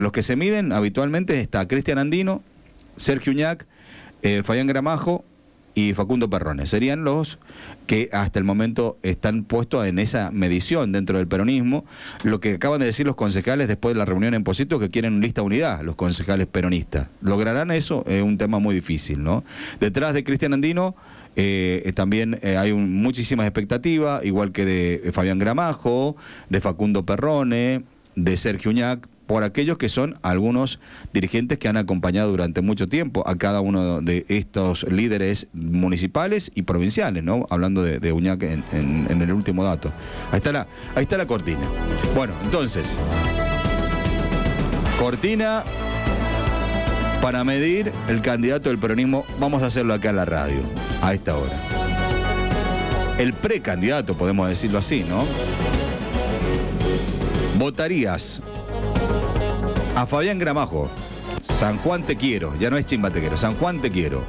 los que se miden habitualmente está Cristian Andino, Sergio Uñac, Fabián Gramajo y Facundo Perrone. Serían los que hasta el momento están puestos en esa medición dentro del peronismo. Lo que acaban de decir los concejales después de la reunión en Pocitos, que quieren lista unidad, los concejales peronistas. ¿Lograrán eso? Es un tema muy difícil, ¿no? Detrás de Cristian Andino también hay muchísimas expectativas, igual que de Fabián Gramajo, de Facundo Perrone, de Sergio Uñac, por aquellos que son algunos dirigentes que han acompañado durante mucho tiempo a cada uno de estos líderes municipales y provinciales, ¿no? Hablando de Uñac en el último dato. Ahí está la cortina. Bueno, entonces, cortina para medir el candidato del peronismo. Vamos a hacerlo acá en la radio, a esta hora. El precandidato, podemos decirlo así, ¿no? ¿Votarías a Fabián Gramajo? San Juan te quiero, ya no es Chimba te quiero, San Juan te quiero.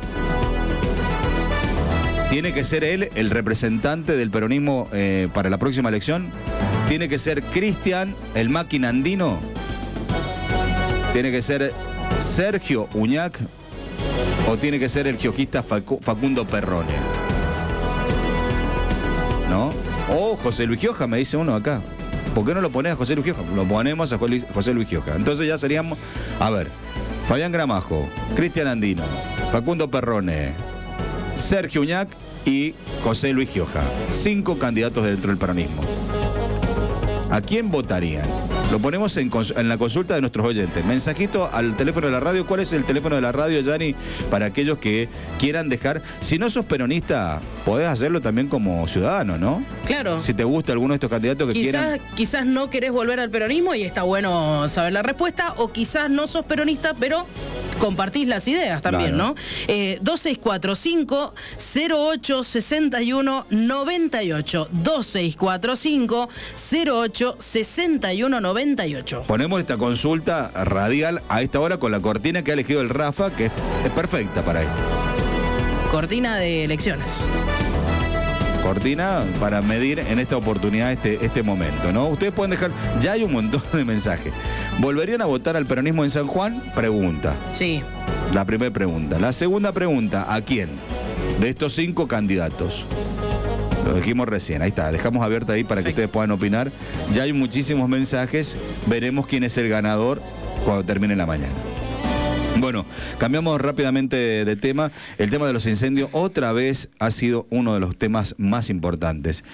¿Tiene que ser él el representante del peronismo para la próxima elección? ¿Tiene que ser Cristian, el máquina andino? ¿Tiene que ser Sergio Uñac? ¿O tiene que ser el geojista Facundo Perrone? ¿No? O José Luis Gioja, me dice uno acá. ¿Por qué no lo pones a José Luis Gioja? Lo ponemos a José Luis Gioja. Entonces ya seríamos, a ver, Fabián Gramajo, Cristian Andino, Facundo Perrone, Sergio Uñac y José Luis Gioja. 5 candidatos dentro del peronismo. ¿A quién votarían? Lo ponemos en la consulta de nuestros oyentes. Mensajito al teléfono de la radio. ¿Cuál es el teléfono de la radio, Yanni? Para aquellos que quieran dejar. Si no sos peronista, podés hacerlo también como ciudadano, ¿no? Claro. Si te gusta alguno de estos candidatos que quieran. Quizás no querés volver al peronismo y está bueno saber la respuesta. O quizás no sos peronista, pero compartís las ideas también, claro, ¿no? 2645-086198. 2645-086198. Ponemos esta consulta radial a esta hora con la cortina que ha elegido el Rafa, que es perfecta para esto. Cortina de elecciones. Cortina para medir en esta oportunidad este momento, ¿no? Ustedes pueden dejar, ya hay un montón de mensajes. ¿Volverían a votar al peronismo en San Juan? Pregunta. Sí. La primera pregunta. La segunda pregunta, ¿a quién? De estos 5 candidatos. Lo dijimos recién, ahí está, dejamos abierta ahí para que ustedes puedan opinar. Ya hay muchísimos mensajes, veremos quién es el ganador cuando termine la mañana. Bueno, cambiamos rápidamente de tema. El tema de los incendios otra vez ha sido uno de los temas más importantes.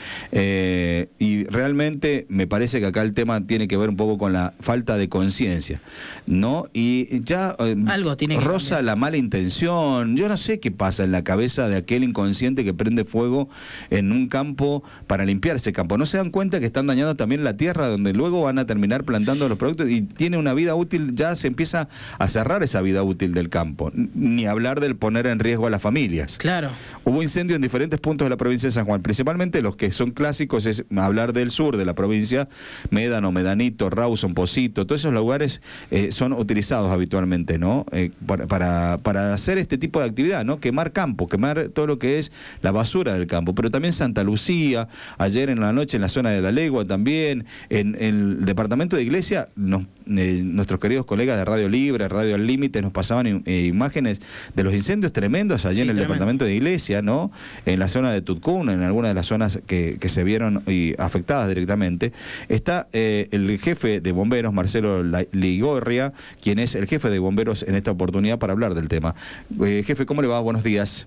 Y realmente me parece que acá el tema tiene que ver un poco con la falta de conciencia, ¿no? Y ya algo tiene que roza cambiar. La mala intención. Yo no sé qué pasa en la cabeza de aquel inconsciente que prende fuego en un campo para limpiar ese campo. ¿No se dan cuenta que están dañando también la tierra donde luego van a terminar plantando los productos y tiene una vida útil? Ya se empieza a cerrar esa vida útil del campo, ni hablar del poner en riesgo a las familias. Claro. Hubo incendios en diferentes puntos de la provincia de San Juan, principalmente los que son clásicos es hablar del sur de la provincia, Médano, Medanito, Rawson, Pocito, todos esos lugares son utilizados habitualmente, ¿no? Para hacer este tipo de actividad, ¿no? Quemar campo, quemar todo lo que es la basura del campo, pero también Santa Lucía, ayer en la noche en la zona de La Legua también, en el departamento de Iglesia, nuestros queridos colegas de Radio Libre, Radio Al Límite, nos pasaban imágenes de los incendios tremendos allí en el departamento de Iglesia, ¿no? En la zona de Tutcún, en algunas de las zonas que se vieron afectadas directamente. Está el jefe de bomberos, Marcelo Ligorria, quien es el jefe de bomberos en esta oportunidad para hablar del tema. Jefe, ¿cómo le va? Buenos días.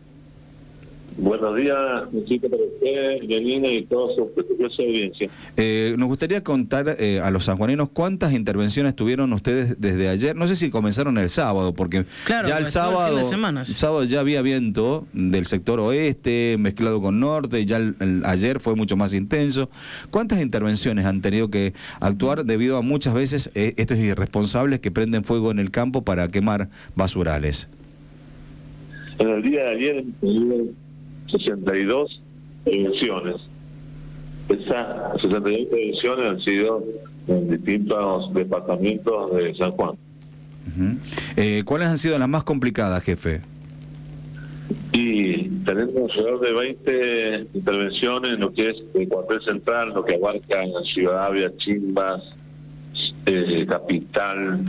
Buenos días, Luchito, para usted, Janina y toda su preciosa audiencia. Nos gustaría contar a los sanjuaninos cuántas intervenciones tuvieron ustedes desde ayer. No sé si comenzaron el sábado, porque claro, ya el sábado ya había viento del sector oeste mezclado con norte, ya ayer fue mucho más intenso. ¿Cuántas intervenciones han tenido que actuar debido a muchas veces estos irresponsables que prenden fuego en el campo para quemar basurales? En el día de ayer 62 prevenciones. Esas 62 prevenciones han sido en distintos departamentos de San Juan. ¿Cuáles han sido las más complicadas, jefe? Y tenemos alrededor de 20 intervenciones en lo que es el cuartel central, lo que abarca Ciudad Avia, Chimbas, Capital,